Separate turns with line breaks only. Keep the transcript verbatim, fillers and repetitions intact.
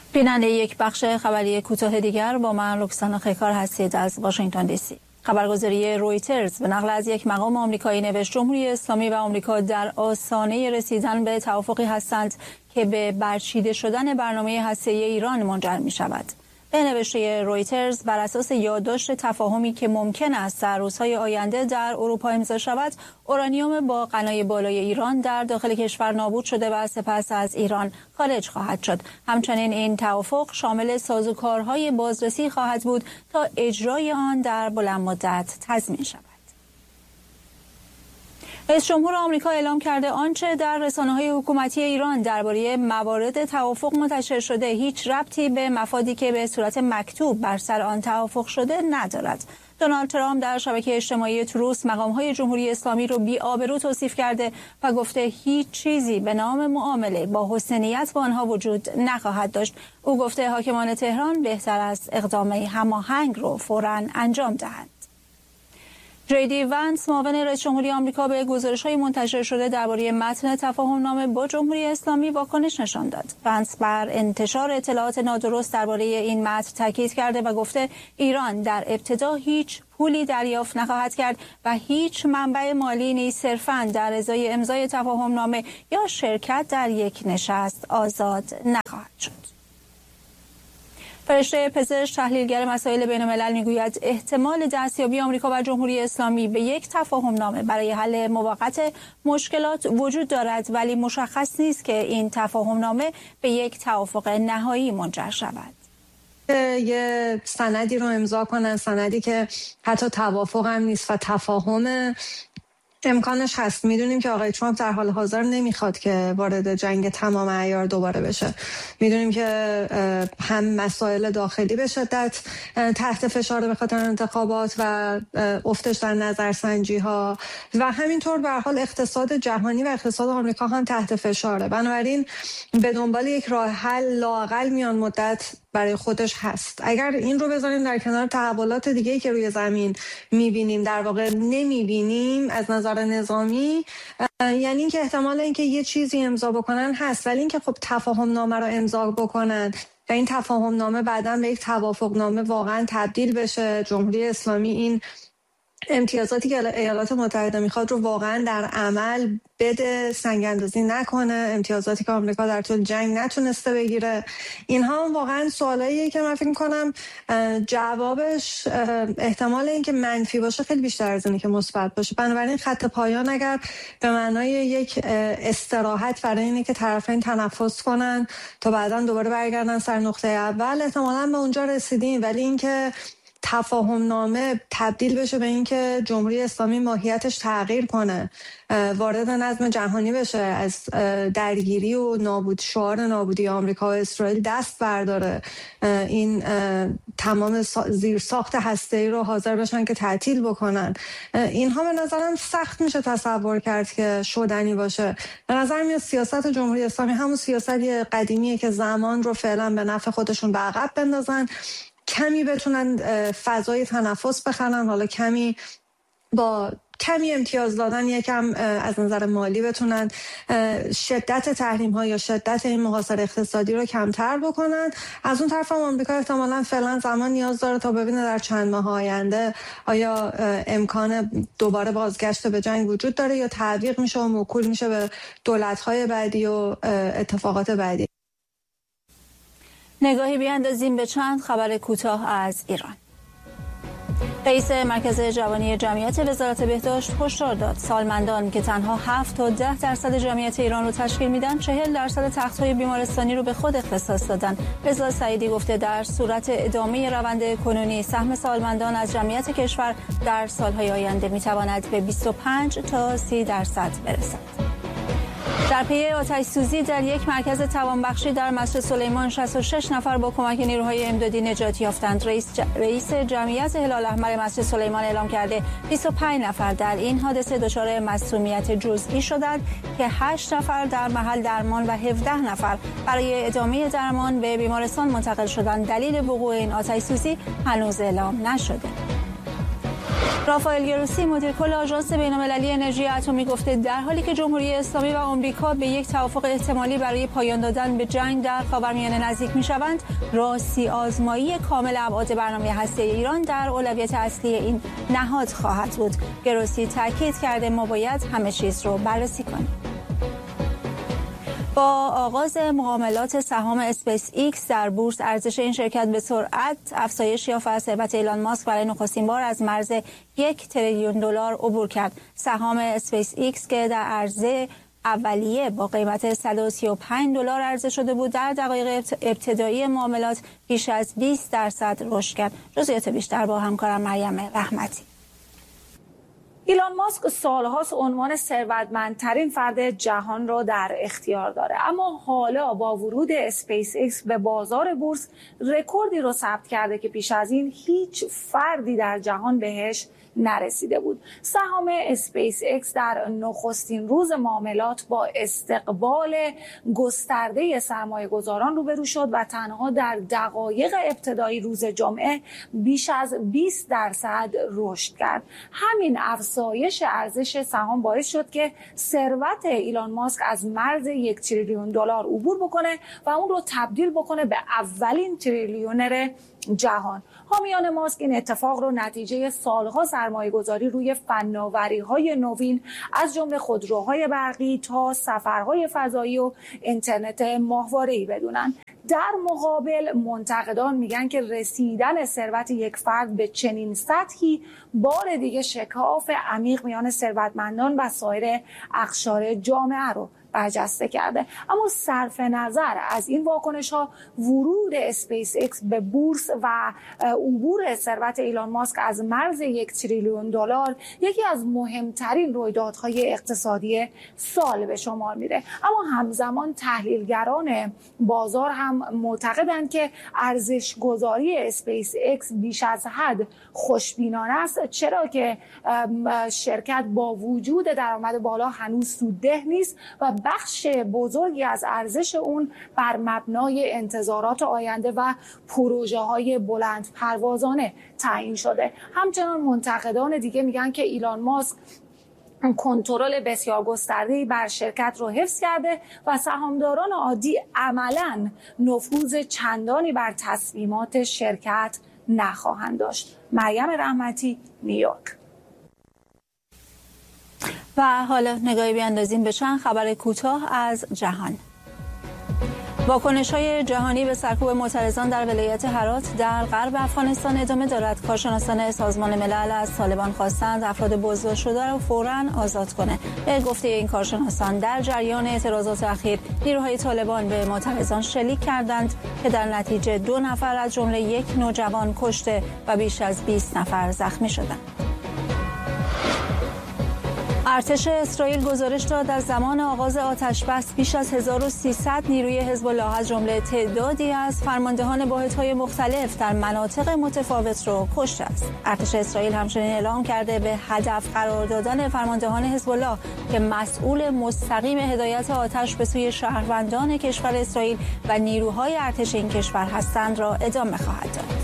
بیننده یک بخش خبری کوتاه دیگر با من رکسانا خیکار هستید از واشنگتن دی سی. خبرگزاری رویترز به نقل از یک مقام آمریکایی نوشت جمهوری اسلامی و آمریکا در آستانه رسیدن به توافقی هستند که به برچیده شدن برنامه هسته‌ای ایران منجر می شود. به نوشته رویترز بر اساس یادداشت تفاهمی که ممکن است در روزهای آینده در اروپا امضا شود، اورانیوم با غنای بالای ایران در داخل کشور نابود شده و سپس از ایران خارج خواهد شد. همچنین این توافق شامل سازوکارهای بازرسی خواهد بود تا اجرای آن در بلند مدت تضمین شود. رئیس جمهور آمریکا اعلام کرده آنچه در رسانه‌های حکومتی ایران درباره موارد توافق منتشر شده هیچ ربطی به مفادی که به صورت مکتوب بر سر آن توافق شده ندارد. دونالد ترامپ در شبکه اجتماعی تروس مقام‌های جمهوری اسلامی رو بی‌آبرو توصیف کرده و گفته هیچ چیزی به نام معامله با حسن نیت با آنها وجود نخواهد داشت. او گفته حاکمان تهران بهتر است اقدام هماهنگ رو فوراً انجام دهند. جی دی وانس معاون رئیس جمهوری آمریکا به گزارش‌های منتشر شده درباره متن تفاهم‌نامه با جمهوری اسلامی واکنش نشان داد. وانس بر انتشار اطلاعات نادرست درباره این متن تاکید کرده و گفته ایران در ابتدا هیچ پولی دریافت نخواهد کرد و هیچ منبع مالی نیز صرفاً در ازای امضای تفاهم‌نامه یا شرکت در یک نشست آزاد نخواهد شد. فرشته پزشک تحلیلگر مسائل بین‌الملل میگوید احتمال دستیابی آمریکا و جمهوری اسلامی به یک تفاهم‌نامه برای حل موقت مشکلات وجود دارد، ولی مشخص نیست که این تفاهم‌نامه به یک توافق نهایی منجر شود.
یه سندی رو امضا کنن، سندی که حتی توافق هم نیست و تفاهم امکانش هست. میدونیم که آقای ترامپ در حال حاضر نمیخواد که وارد جنگ تمام عیار دوباره بشه. میدونیم که هم مسائل داخلی به شدت تحت فشار به خاطر انتخابات و افتش در نظرسنجی ها و همینطور به هر حال اقتصاد جهانی و اقتصاد آمریکا هم تحت فشاره. بنابراین به دنبال یک راه حل لااقل میان مدت برای خودش هست. اگر این رو بذاریم در کنار تحولات دیگه‌ای که روی زمین می‌بینیم، در واقع نمی‌بینیم از نظر نظامی، یعنی اینکه احتمال اینکه یه چیزی امضا بکنن هست، ولی اینکه خب تفاهم نامه رو امضا بکنن و این تفاهم نامه بعداً به یک توافق نامه واقعاً تبدیل بشه، جمهوری اسلامی این امتیازاتی که ایالات متحده میخواد رو واقعا در عمل بده، سنگ اندازی نکنه، امتیازاتی که آمریکا در طول جنگ نتونسته بگیره، اینها هم واقعا سوالاییه که من فکر کنم جوابش احتمال اینکه منفی باشه خیلی بیشتر از اینه که مثبت باشه. بنابراین خط پایان اگر به معنای یک استراحت برای اینه که طرفین تنفس کنن تا بعداً دوباره برگردن سر نقطه اول، احتمالاً به اونجا رسیدیم، ولی اینکه تفاهم نامه تبدیل بشه به اینکه جمهوری اسلامی ماهیتش تغییر کنه، وارد نظم جهانی بشه، از درگیری و نابود شعار نابودی آمریکا و اسرائیل دست برداره، این تمام زیر ساخت هسته‌ای رو حاضر بشن که تعطیل بکنن، اینها به نظرم سخت میشه تصور کرد که شدنی باشه. به نظر میاد سیاست جمهوری اسلامی همون سیاستی قدیمیه که زمان رو فعلا به نفع خودشون به عقب بندازن، کمی بتونن فضای تنفس بخرن، حالا کمی با کمی امتیاز دادن یکم از نظر مالی بتونن شدت تحریم ها یا شدت این محاصره اقتصادی رو کمتر بکنن. از اون طرف هم آمریکا احتمالاً فعلا زمان نیاز داره تا ببینه در چند ماه آینده آیا امکان دوباره بازگشت به جنگ وجود داره یا تعویق میشه و موکول میشه به دولت‌های بعدی و اتفاقات بعدی.
نگاهی بیاندازیم به چند خبر کوتاه از ایران. رئیس مرکز جوانی جمعیت وزارت بهداشت هشدار داد سالمندان که تنها هفت تا ده درصد جمعیت ایران رو تشکیل میدن، چهل درصد تخت‌های بیمارستانی رو به خود اختصاص دادن. رضا سعیدی گفته در صورت ادامه روند کنونی سهم سالمندان از جمعیت کشور در سالهای آینده میتواند به بیست و پنج تا سی درصد برسد. در پی آتش سوزی در یک مرکز توانبخشی در مسجد سلیمان شصت و شش نفر با کمک نیروهای امدادی نجات یافتند. رئیس ج... رئیس جمعیت هلال احمر مسجد سلیمان اعلام کرده بیست و پنج نفر در این حادثه دچار مسمومیت جزئی شدند که هشت نفر در محل درمان و هفده نفر برای ادامه درمان به بیمارستان منتقل شدند. دلیل وقوع این آتش سوزی هنوز اعلام نشده. رافائل گروسی مدیر کل آژانس بین‌المللی انرژی اتمی گفته در حالی که جمهوری اسلامی و آمریکا به یک توافق احتمالی برای پایان دادن به جنگ در خاورمیانه نزدیک می‌شوند، راستی آزمایی کامل ابعاد برنامه هسته‌ای ایران در اولویت اصلی این نهاد خواهد بود. گروسی تاکید کرده ما باید همه چیز رو بررسی کنیم. با آغاز معاملات سهام اسپیس ایکس در بورس، ارزش این شرکت به سرعت افزایش یافت و ثروت ایلان ماسک برای نخستین بار از مرز یک تریلیون دلار عبور کرد. سهام اسپیس ایکس که در عرضه اولیه با قیمت صد و سی و پنج دلار عرضه شده بود، در دقایق ابتدایی معاملات بیش از بیست درصد رشد کرد. جزئیات بیشتر با همکارم مریم رحمتی.
ایلان ماسک سالهاست عنوان ثروتمندترین فرد جهان را در اختیار داره، اما حالا با ورود اسپیس ایکس به بازار بورس رکوردی رو ثبت کرده که پیش از این هیچ فردی در جهان بهش نرسیده بود. سهام اسپیس ایکس در نخستین روز معاملات با استقبال گسترده سرمایه گذاران روبرو شد و تنها در دقایق ابتدایی روز جمعه بیش از بیست درصد رشد کرد. همین افزایش ارزش سهام باعث شد که ثروت ایلان ماسک از مرز یک تریلیون دلار عبور بکنه و اون رو تبدیل بکنه به اولین تریلیونر جهان. حامیان ماسک این اتفاق رو نتیجه سالها سرمایه گذاری روی فناوری های نوین از جمله خودروهای برقی تا سفرهای فضایی و اینترنت ماهواره‌ای بدونن. در مقابل منتقدان میگن که رسیدن ثروت یک فرد به چنین سطحی بار دیگه شکاف عمیق میان ثروتمندان و سایر اقشار جامعه رو برجسته کرده. اما صرف نظر از این واکنش ها، ورود اسپیس ایکس به بورس و عبور ثروت ایلان ماسک از مرز یک تریلیون دلار یکی از مهمترین رویدادهای اقتصادی سال به شمار میره. اما همزمان تحلیلگران بازار هم معتقدند که ارزش گذاری اسپیس ایکس بیش از حد خوشبینانه است، چرا که شرکت با وجود درآمد بالا هنوز سودده نیست و بخش بزرگی از ارزش اون بر مبنای انتظارات آینده و پروژه های بلند پروازانه تعیین شده. همچنان منتقدان دیگه میگن که ایلان ماسک کنترل بسیار گسترده‌ای بر شرکت رو حفظ کرده و سهامداران عادی عملاً نفوذ چندانی بر تصمیمات شرکت نخواهند داشت. مریم رحمتی، نیویورک.
و حالا نگاهی بیاندازیم به چند خبر کوتاه از جهان. واکنش‌های جهانی به سرکوب معترضان در ولایت هرات در غرب افغانستان ادامه دارد. کارشناسان سازمان ملل از طالبان خواستند افراد بازداشت شده را فوراً آزاد کنه. به گفته این کارشناسان در جریان اعتراضات اخیر نیروهای طالبان به معترضان شلیک کردند که در نتیجه دو نفر از جمله یک نوجوان کشته و بیش از بیست نفر زخمی شدند. ارتش اسرائیل گزارش داد از زمان آغاز آتش‌بس بیش از هزار و سیصد نیروی حزب الله از جمله تعدادی از فرماندهان واحدهای مختلف در مناطق متفاوت را کشته است. ارتش اسرائیل همچنین اعلام کرده به هدف قرار دادن فرماندهان حزب الله که مسئول مستقیم هدایت آتش به سوی شهروندان کشور اسرائیل و نیروهای ارتش این کشور هستند را ادامه خواهد داد.